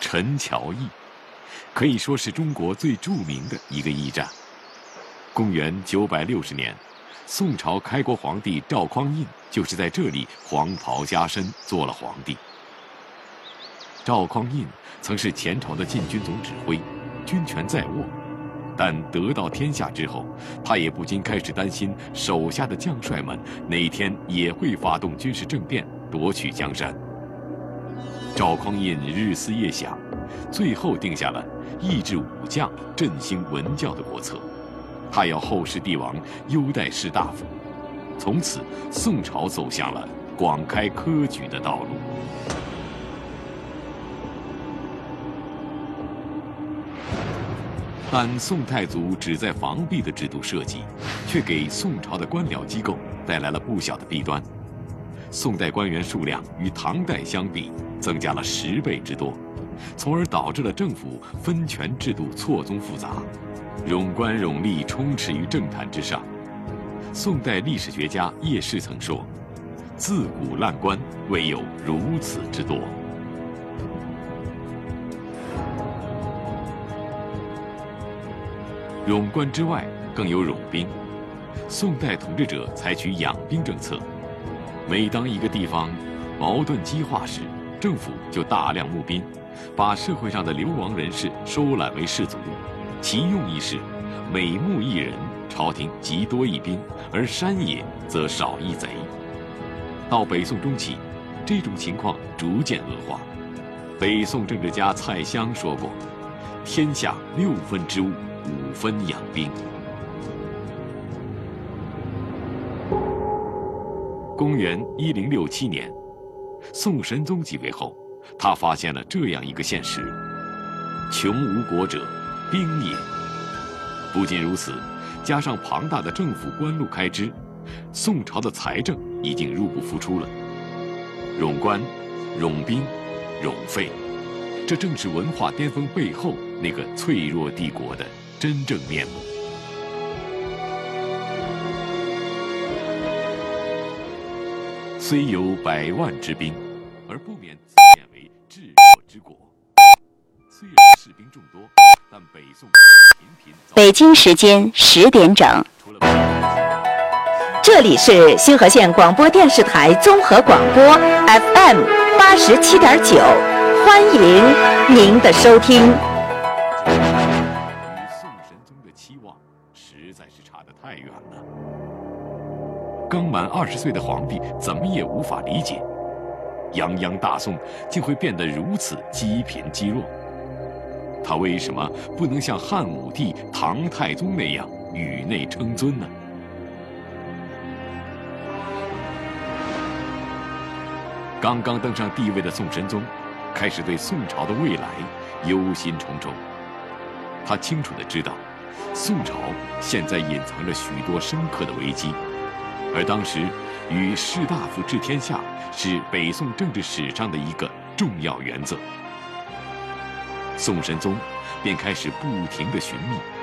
陈桥驿，可以说是中国最著名的一个驿站。公元960年，宋朝开国皇帝赵匡胤就是在这里黄袍加身做了皇帝。赵匡胤曾是前朝的禁军总指挥，军权在握，但得到天下之后，他也不禁开始担心手下的将帅们哪天也会发动军事政变，夺取江山。赵匡胤日思夜想，最后定下了抑制武将、振兴文教的国策。他要后世帝王优待士大夫，从此宋朝走向了广开科举的道路。但宋太祖旨在防弊的制度设计，却给宋朝的官僚机构带来了不小的弊端。宋代官员数量与唐代相比增加了10倍之多，从而导致了政府分权制度错综复杂，冗官冗吏充斥于政坛之上。宋代历史学家叶适曾说：“自古烂官，未有如此之多。”冗官之外，更有冗兵。宋代统治者采取养兵政策，每当一个地方矛盾激化时，政府就大量募兵，把社会上的流亡人士收揽为士卒。其用意是，每募一人，朝廷即多一兵，而山野则少一贼。到北宋中期，这种情况逐渐恶化。北宋政治家蔡襄说过：“天下6分之物，5分养兵。”公元1067年，宋神宗即位后，他发现了这样一个现实：穷无国者，兵也。不仅如此，加上庞大的政府官禄开支，宋朝的财政已经入不敷出了。冗官、冗兵、冗费，这正是文化巅峰背后那个脆弱帝国的真正面目。虽有100万之兵，而不免自贬为治国之国。虽然士兵众多，但北宋频频北京时间10点整。 这里是新河县广播电视台综合广播 FM 87.9，欢迎您的收听。 与宋神宗的期望实在是差得太远了。刚满20岁的皇帝怎么也无法理解，泱泱大宋竟会变得如此积贫积弱。他为什么不能像汉武帝、唐太宗那样宇内称尊呢？刚刚登上帝位的宋神宗，开始对宋朝的未来忧心忡忡。他清楚地知道，宋朝现在隐藏着许多深刻的危机，而当时与士大夫治天下是北宋政治史上的一个重要原则。宋神宗便开始不停地寻觅